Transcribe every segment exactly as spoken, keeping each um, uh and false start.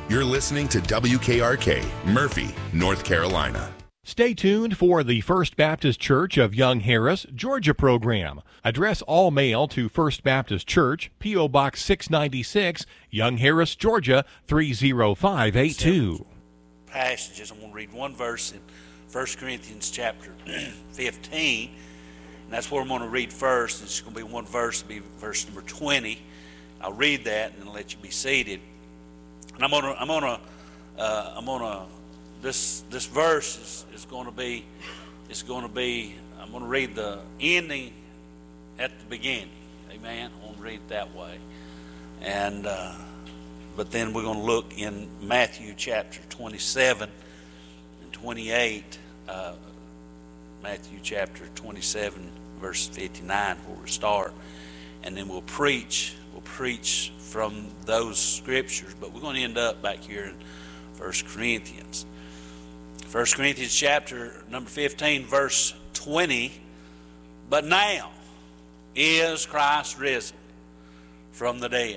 You're listening to W K R K, Murphy, North Carolina. Stay tuned for the First Baptist Church of Young Harris, Georgia program. Address all mail to First Baptist Church, P O. Box six ninety-six, Young Harris, Georgia three oh five eight two. Passages. I'm going to read one verse in First Corinthians chapter fifteen, and that's where I'm going to read first. It's going to be one verse, it'll be verse number twenty. I'll read that and then let you be seated. And I'm going to, I'm going to, uh, I'm going to. This this verse is, is going to be, it's going to be. I'm going to read the ending at the beginning. Amen. I'm going to read it that way, and uh, but then we're going to look in Matthew chapter twenty-seven and twenty-eight. Uh, Matthew chapter twenty-seven, verse fifty-nine, where we start, and then we'll preach. We'll preach from those scriptures, but we're going to end up back here in First Corinthians. First Corinthians chapter number fifteen, verse twenty. But now is Christ risen from the dead,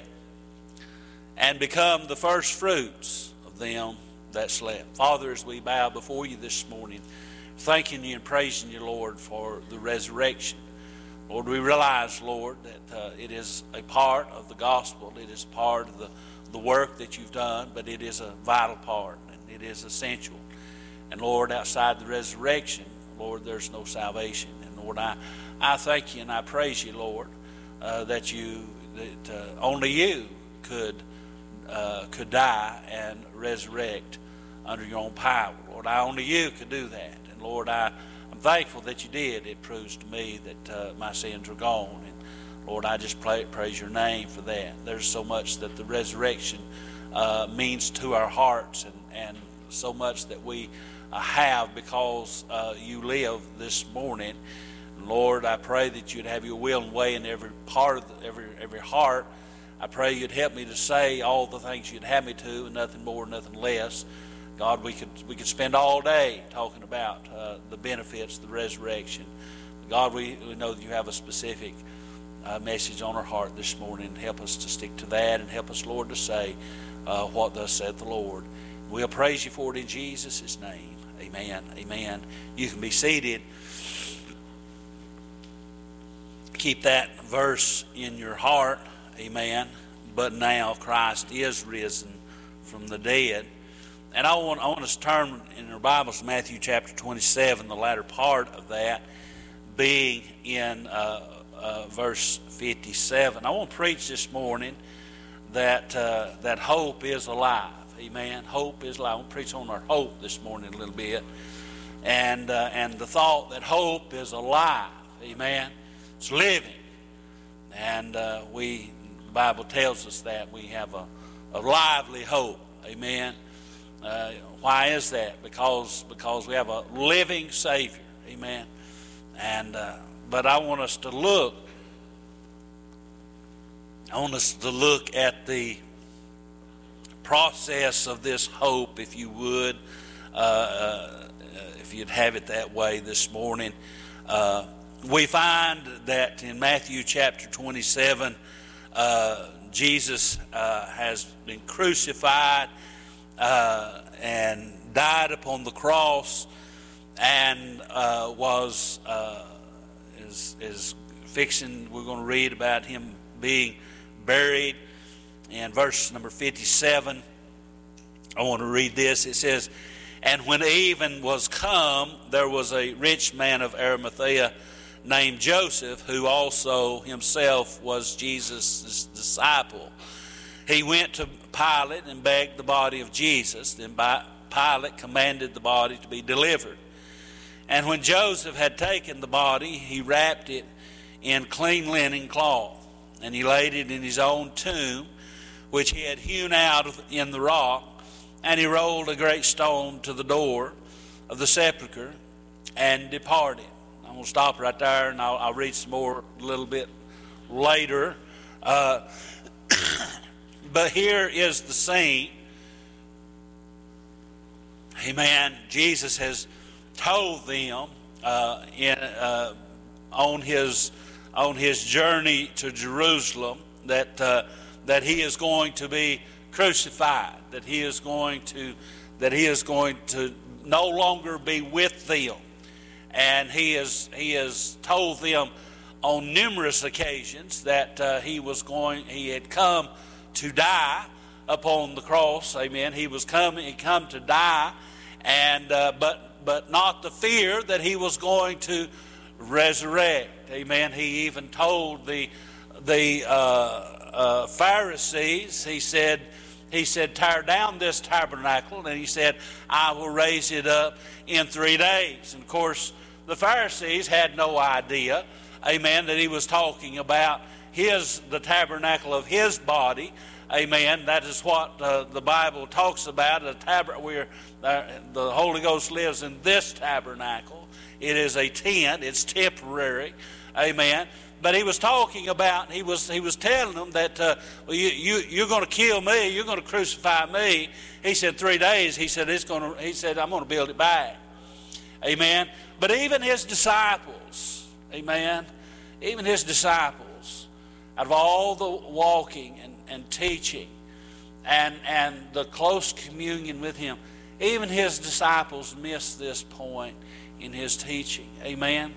and become the first fruits of them that slept. Father, as we bow before you this morning, thanking you and praising you, Lord, for the resurrection. Lord, we realize, Lord, that uh, it is a part of the gospel. It is part of the, the work that you've done, but it is a vital part, and it is essential. And Lord, outside the resurrection, Lord, there's no salvation. And Lord, I, I thank you and I praise you, Lord, uh, that you, that uh, only you could uh, could die and resurrect under your own power. Lord, I only you could do that. And Lord, I, I'm thankful that you did. It proves to me that uh, my sins are gone. And Lord, I just pray, praise your name for that. There's so much that the resurrection uh, means to our hearts, and, and so much that we uh, have because uh, you live this morning. Lord, I pray that you'd have your will and way in every part of the, every every heart. I pray you'd help me to say all the things you'd have me to, and nothing more, nothing less. God, we could we could spend all day talking about uh, the benefits of the resurrection. God, we, we know that you have a specific uh, message on our heart this morning. Help us to stick to that, and help us, Lord, to say uh, what thus saith the Lord. We'll praise you for it in Jesus' name. Amen. Amen. You can be seated. Keep that verse in your heart. Amen. But now Christ is risen from the dead. And I want, I want us to turn in our Bibles to Matthew chapter twenty-seven, the latter part of that, being in uh, uh, verse fifty-seven. I want to preach this morning that uh, that hope is alive. Amen. Hope is alive. I want to preach on our hope this morning a little bit. And, uh, and the thought that hope is alive. Amen. It's living. And uh, we, the Bible tells us that we have a, a lively hope. Amen. Uh, why is that? Because because we have a living Savior. Amen. And uh, but I want us to look. I want us to look at the process of this hope, if you would, uh, uh, if you'd have it that way this morning. Uh, we find that in Matthew chapter twenty-seven, uh, Jesus uh, has been crucified uh, and died upon the cross, and uh, was uh, is, is fixing. We're going to read about him being buried. In verse number fifty-seven, I want to read this. It says, "And when even was come, there was a rich man of Arimathea named Joseph, who also himself was Jesus' disciple. He went to Pilate and begged the body of Jesus. Then Pilate commanded the body to be delivered. And when Joseph had taken the body, he wrapped it in clean linen cloth, and he laid it in his own tomb, which he had hewn out in the rock, and he rolled a great stone to the door of the sepulchre and departed." I'm going to stop right there, and I'll, I'll read some more a little bit later. Uh, but here is the scene. Amen. Jesus has told them uh, in, uh, on his on his journey to Jerusalem that uh, that he is going to be crucified, that he is going to that he is going to no longer be with them. And he has he has told them on numerous occasions that uh, he was going he had come to die upon the cross. Amen. He was coming he come to die, and uh, but but not the fear that he was going to resurrect. Amen. He even told the the uh, uh, Pharisees, he said, he said, tear down this tabernacle, and he said, I will raise it up in three days. And of course, the Pharisees had no idea, amen, that he was talking about his the tabernacle of his body. Amen. That is what uh, the Bible talks about. A tab- where uh, the Holy Ghost lives in this tabernacle. It is a tent. It's temporary. Amen. But he was talking about, he was he was telling them that uh, well, you, you, you're going to kill me, you're going to crucify me. He said three days, he said, it's going to, he said, I'm going to build it back. Amen. But even his disciples, amen, even his disciples, out of all the walking and, and teaching and, and the close communion with him, even his disciples missed this point in his teaching. Amen.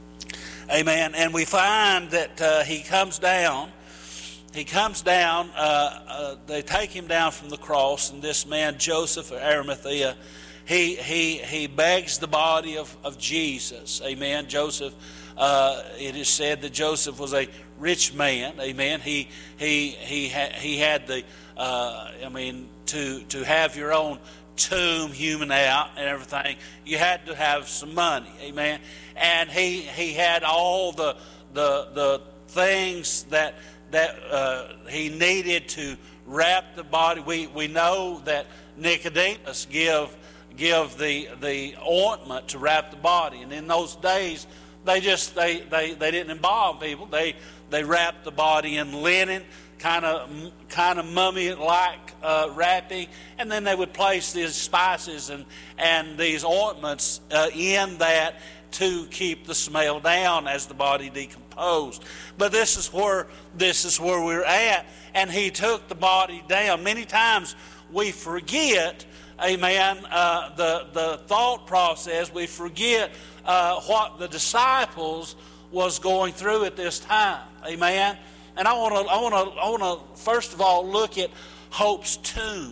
Amen. And we find that uh, he comes down. He comes down. Uh, uh, they take him down from the cross, and this man Joseph of Arimathea, he he he begs the body of, of Jesus. Amen. Joseph. Uh, it is said that Joseph was a rich man. Amen. He he he had he had the. Uh, I mean, to to have your own tomb hewn out and everything, you had to have some money. Amen. And he he had all the the the things that that uh, he needed to wrap the body. We we know that Nicodemus give give the the ointment to wrap the body, and in those days they just they they, they didn't embalm people. They they wrapped the body in linen, kind of kind of mummy-like uh, wrapping, and then they would place these spices and and these ointments uh, in that to keep the smell down as the body decomposed. But this is where this is where we're at, and he took the body down. Many times we forget, amen, uh, the the thought process. We forget uh, what the disciples was going through at this time, amen. And I want to, I want to, I want to first of all look at Hope's tomb.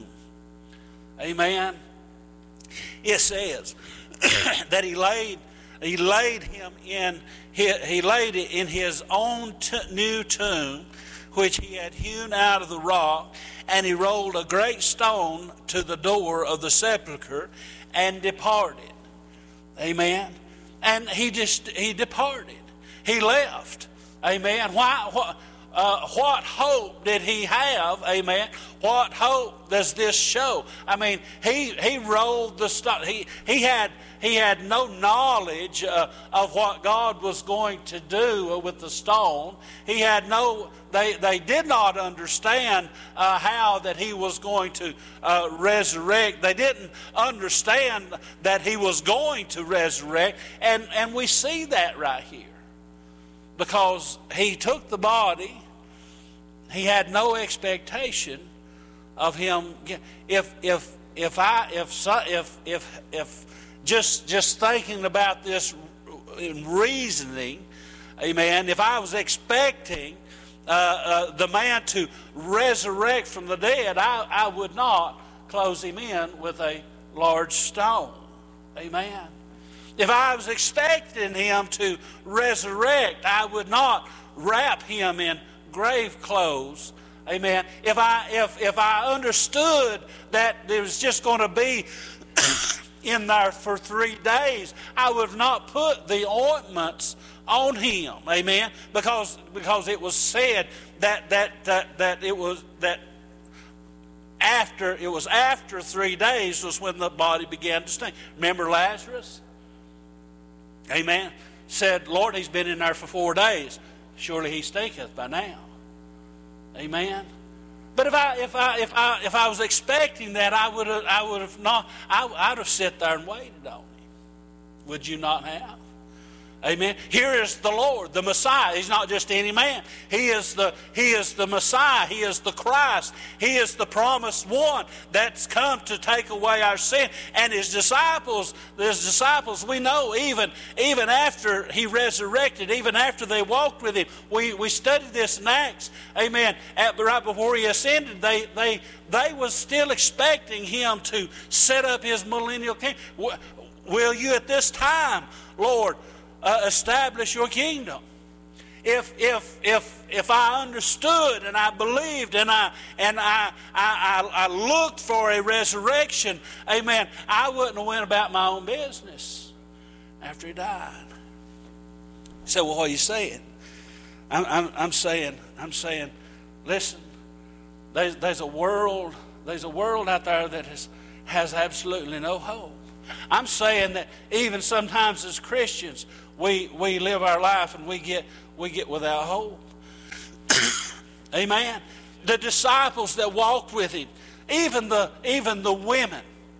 Amen. It says that he laid, he laid him in, he, he laid it in his own t- new tomb, which he had hewn out of the rock, and he rolled a great stone to the door of the sepulchre, and departed. Amen. And he just he departed. He left. Amen. Why? What? Uh, what hope did he have? Amen. What hope does this show? I mean, he he rolled the stone. He he had he had no knowledge uh, of what God was going to do with the stone. He had no. They they did not understand uh, how that he was going to uh, resurrect. They didn't understand that he was going to resurrect, and and we see that right here, because he took the body. He had no expectation of him. If if if I if if if if just just thinking about this in reasoning, amen. If I was expecting uh, uh, the man to resurrect from the dead, I I would not close him in with a large stone, amen. If I was expecting him to resurrect, I would not wrap him in grave clothes, amen. If I if if I understood that there was just going to be in there for three days, I would not put the ointments on him, amen. Because because it was said that that that that it was that after it was after three days was when the body began to stink. Remember Lazarus? Amen. Said, Lord, he's been in there for four days. Surely he stinketh by now. Amen. But if I if I if I if I was expecting that, I would have I would have not I I'd have sat there and waited on him. Would you not have? Amen. Here is the Lord, the Messiah. He's not just any man. He is the He is the Messiah. He is the Christ. He is the promised one that's come to take away our sin. And his disciples, his disciples, we know even, even after he resurrected, even after they walked with him, we, we studied this in Acts. Amen. At, right before he ascended, they they they was still expecting him to set up his millennial kingdom. Will you at this time, Lord, Uh, establish your kingdom? If if if if I understood and I believed and I and I I, I, I looked for a resurrection, amen, I wouldn't have went about my own business after he died. You say, well, what are you saying? I'm, I'm, I'm saying I'm saying, listen, there's there's a world there's a world out there that has has absolutely no hope. I'm saying that even sometimes as Christians, we we live our life and we get we get without hope. Amen. The disciples that walked with him, even the even the women.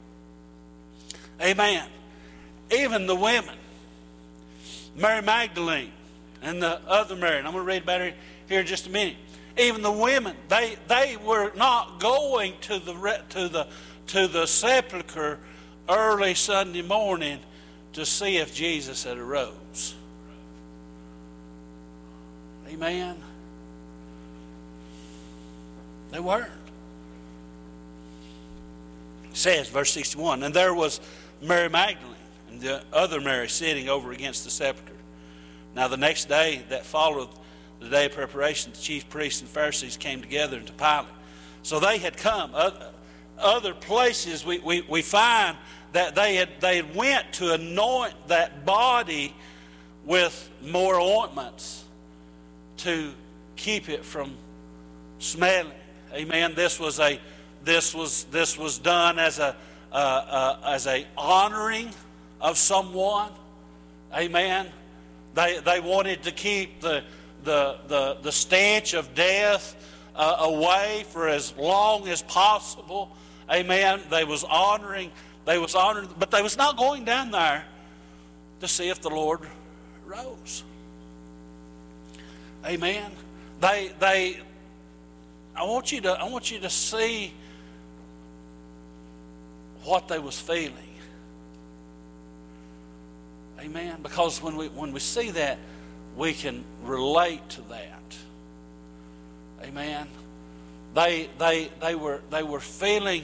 Amen. Even the women. Mary Magdalene and the other Mary. And I'm going to read about her here in just a minute. Even the women, they they were not going to the to the to the sepulcher early Sunday morning to see if Jesus had arose. Amen. They weren't. It says, verse sixty-one, and there was Mary Magdalene and the other Mary sitting over against the sepulchre. Now the next day that followed the day of preparation, the chief priests and Pharisees came together to Pilate. So they had come. Other places we, we, we find that they had they had went to anoint that body with more ointments to keep it from smelling. Amen. This was a this was this was done as a uh, uh, as a honoring of someone. Amen. They they wanted to keep the the the, the stench of death uh, away for as long as possible. Amen. They was honoring. They was honoring, but they was not going down there to see if the Lord rose. Amen. They they. I want you to. I want you to see what they was feeling. Amen. Because when we when we see that, we can relate to that. Amen. They they they were they were feeling